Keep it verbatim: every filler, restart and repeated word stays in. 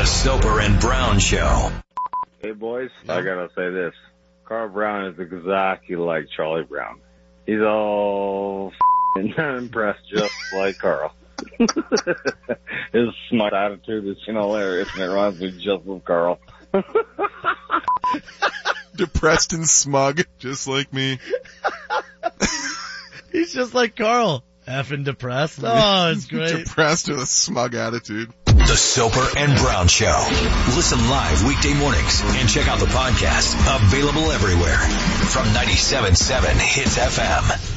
Soper and Brown Show. Hey, boys, I gotta say this. Carl Brown is exactly like Charlie Brown. He's all f***ing impressed just like Carl. His smart attitude is hilarious, and it reminds me just of Carl. Depressed and smug, just like me. He's just like Carl. Effing depressed. Oh, it's great. Depressed with a smug attitude. The Soper and Brown Show. Listen live weekday mornings and check out the podcast. Available everywhere from ninety-seven point seven Hits F M.